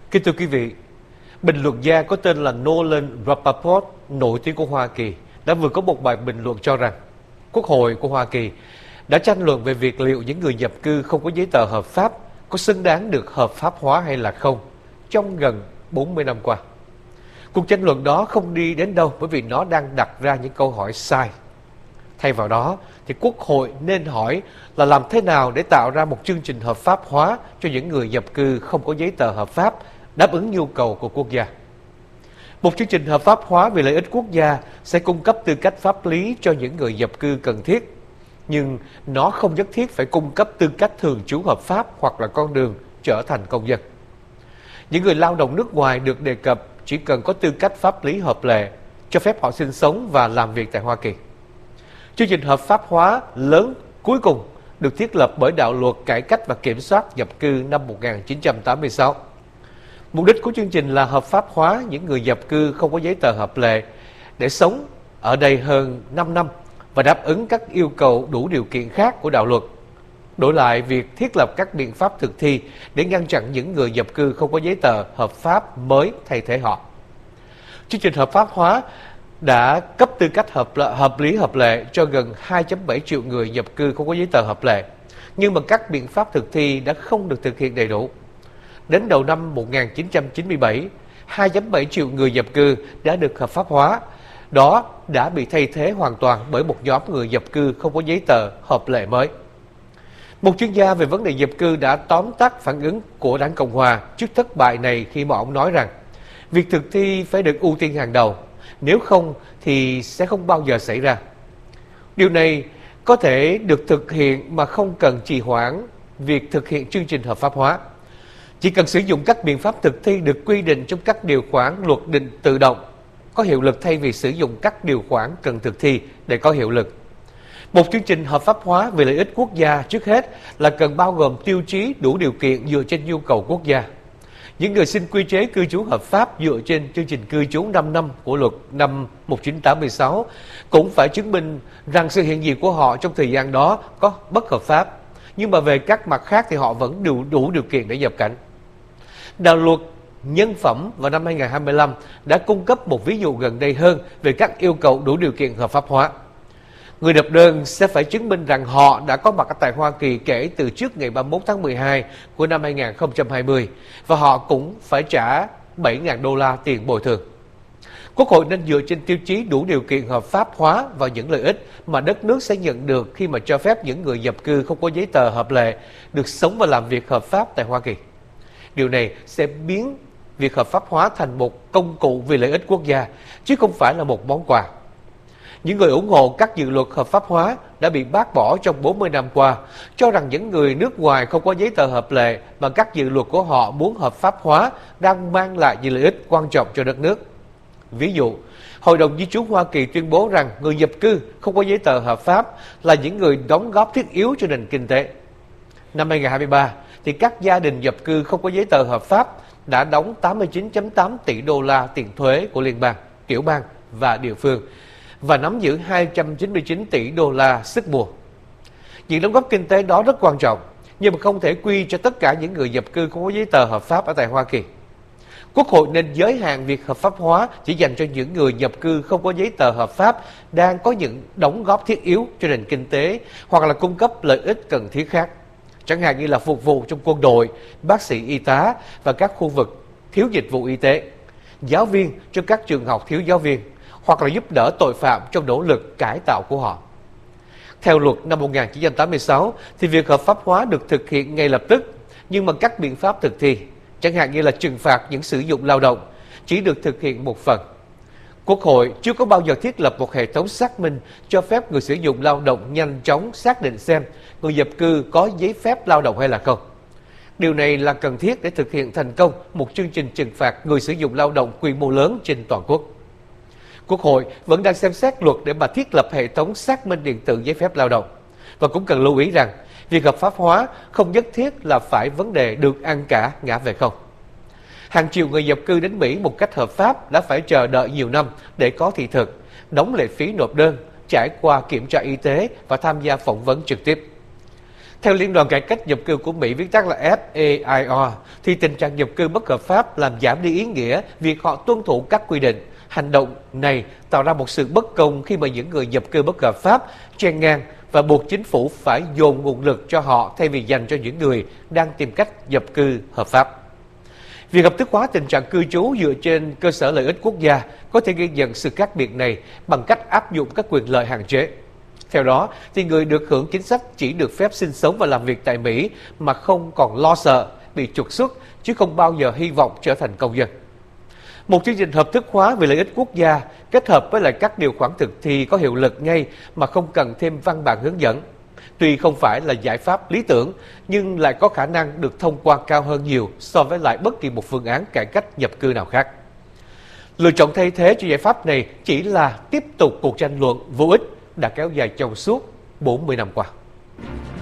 Kính thưa quý vị, bình luận gia có tên là Nolan Rappaport, nổi tiếng của Hoa Kỳ, đã vừa có một bài bình luận cho rằng Quốc hội của Hoa Kỳ đã tranh luận về việc liệu những người nhập cư không có giấy tờ hợp pháp có xứng đáng được hợp pháp hóa hay là không trong gần 40 năm qua. Cuộc tranh luận đó không đi đến đâu bởi vì nó đang đặt ra những câu hỏi sai. Thay vào đó, thì Quốc hội nên hỏi là làm thế nào để tạo ra một chương trình hợp pháp hóa cho những người nhập cư không có giấy tờ hợp pháp, đáp ứng nhu cầu của quốc gia. Một chương trình hợp pháp hóa vì lợi ích quốc gia sẽ cung cấp tư cách pháp lý cho những người nhập cư cần thiết, nhưng nó không nhất thiết phải cung cấp tư cách thường trú hợp pháp hoặc là con đường trở thành công dân. Những người lao động nước ngoài được đề cập chỉ cần có tư cách pháp lý hợp lệ, cho phép họ sinh sống và làm việc tại Hoa Kỳ. Chương trình hợp pháp hóa lớn cuối cùng được thiết lập bởi đạo luật cải cách và kiểm soát nhập cư năm 1986. Mục đích của chương trình là hợp pháp hóa những người nhập cư không có giấy tờ hợp lệ để sống ở đây hơn 5 năm và đáp ứng các yêu cầu đủ điều kiện khác của đạo luật. Đổi lại việc thiết lập các biện pháp thực thi để ngăn chặn những người nhập cư không có giấy tờ hợp pháp mới thay thế họ. Chương trình hợp pháp hóa đã cấp tư cách hợp lý hợp lệ cho gần 2.7 triệu người nhập cư không có giấy tờ hợp lệ, nhưng mà các biện pháp thực thi đã không được thực hiện đầy đủ. Đến đầu năm 1997, 2.7 triệu người nhập cư đã được hợp pháp hóa. Đó đã bị thay thế hoàn toàn bởi một nhóm người nhập cư không có giấy tờ hợp lệ mới. Một chuyên gia về vấn đề nhập cư đã tóm tắt phản ứng của Đảng Cộng Hòa trước thất bại này khi mà ông nói rằng việc thực thi phải được ưu tiên hàng đầu, nếu không thì sẽ không bao giờ xảy ra. Điều này có thể được thực hiện mà không cần trì hoãn việc thực hiện chương trình hợp pháp hóa. Chỉ cần sử dụng các biện pháp thực thi được quy định trong các điều khoản luật định tự động có hiệu lực thay vì sử dụng các điều khoản cần thực thi để có hiệu lực. Một chương trình hợp pháp hóa vì lợi ích quốc gia trước hết là cần bao gồm tiêu chí đủ điều kiện dựa trên nhu cầu quốc gia. Những người xin quy chế cư trú hợp pháp dựa trên chương trình cư trú 5 năm của luật năm 1986 cũng phải chứng minh rằng sự hiện diện của họ trong thời gian đó có bất hợp pháp, nhưng mà về các mặt khác thì họ vẫn đủ điều kiện để nhập cảnh. Đạo luật nhân phẩm vào năm 2025 đã cung cấp một ví dụ gần đây hơn về các yêu cầu đủ điều kiện hợp pháp hóa. Người nộp đơn sẽ phải chứng minh rằng họ đã có mặt ở tại Hoa Kỳ kể từ trước ngày 31 tháng 12 của năm 2020 và họ cũng phải trả 7.000 đô la tiền bồi thường. Quốc hội nên dựa trên tiêu chí đủ điều kiện hợp pháp hóa và những lợi ích mà đất nước sẽ nhận được khi mà cho phép những người nhập cư không có giấy tờ hợp lệ được sống và làm việc hợp pháp tại Hoa Kỳ. Điều này sẽ biến việc hợp pháp hóa thành một công cụ vì lợi ích quốc gia, chứ không phải là một món quà. Những người ủng hộ các dự luật hợp pháp hóa đã bị bác bỏ trong 40 năm qua, cho rằng những người nước ngoài không có giấy tờ hợp lệ mà các dự luật của họ muốn hợp pháp hóa đang mang lại những lợi ích quan trọng cho đất nước. Ví dụ, Hội đồng Di trú Hoa Kỳ tuyên bố rằng người nhập cư không có giấy tờ hợp pháp là những người đóng góp thiết yếu cho nền kinh tế. Năm 2023, thì các gia đình nhập cư không có giấy tờ hợp pháp đã đóng 89.8 tỷ đô la tiền thuế của liên bang, tiểu bang và địa phương và nắm giữ 299 tỷ đô la sức mua. Những đóng góp kinh tế đó rất quan trọng, nhưng mà không thể quy cho tất cả những người nhập cư không có giấy tờ hợp pháp ở tại Hoa Kỳ. Quốc hội nên giới hạn việc hợp pháp hóa chỉ dành cho những người nhập cư không có giấy tờ hợp pháp đang có những đóng góp thiết yếu cho nền kinh tế hoặc là cung cấp lợi ích cần thiết khác, chẳng hạn như là phục vụ trong quân đội, bác sĩ y tá và các khu vực thiếu dịch vụ y tế, giáo viên cho các trường học thiếu giáo viên, hoặc là giúp đỡ tội phạm trong nỗ lực cải tạo của họ. Theo luật năm 1986 thì việc hợp pháp hóa được thực hiện ngay lập tức, nhưng mà các biện pháp thực thi, chẳng hạn như là trừng phạt những sử dụng lao động, chỉ được thực hiện một phần. Quốc hội chưa có bao giờ thiết lập một hệ thống xác minh cho phép người sử dụng lao động nhanh chóng xác định xem người nhập cư có giấy phép lao động hay là không. Điều này là cần thiết để thực hiện thành công một chương trình trừng phạt người sử dụng lao động quy mô lớn trên toàn quốc. Quốc hội vẫn đang xem xét luật để mà thiết lập hệ thống xác minh điện tử giấy phép lao động. Và cũng cần lưu ý rằng, việc hợp pháp hóa không nhất thiết là phải vấn đề được ăn cả ngã về không. Hàng triệu người nhập cư đến Mỹ một cách hợp pháp đã phải chờ đợi nhiều năm để có thị thực, đóng lệ phí nộp đơn, trải qua kiểm tra y tế và tham gia phỏng vấn trực tiếp. Theo Liên đoàn Cải cách nhập cư của Mỹ, viết tắt là FAIR, thì tình trạng nhập cư bất hợp pháp làm giảm đi ý nghĩa việc họ tuân thủ các quy định. Hành động này tạo ra một sự bất công khi mà những người nhập cư bất hợp pháp chen ngang và buộc chính phủ phải dồn nguồn lực cho họ thay vì dành cho những người đang tìm cách nhập cư hợp pháp. Việc hợp thức hóa tình trạng cư trú dựa trên cơ sở lợi ích quốc gia có thể ghi nhận sự khác biệt này bằng cách áp dụng các quyền lợi hạn chế. Theo đó, thì người được hưởng chính sách chỉ được phép sinh sống và làm việc tại Mỹ mà không còn lo sợ bị trục xuất, chứ không bao giờ hy vọng trở thành công dân. Một chương trình hợp thức hóa về lợi ích quốc gia kết hợp với lại các điều khoản thực thi có hiệu lực ngay mà không cần thêm văn bản hướng dẫn. Tuy không phải là giải pháp lý tưởng, nhưng lại có khả năng được thông qua cao hơn nhiều so với lại bất kỳ một phương án cải cách nhập cư nào khác. Lựa chọn thay thế cho giải pháp này chỉ là tiếp tục cuộc tranh luận vô ích đã kéo dài trong suốt 40 năm qua.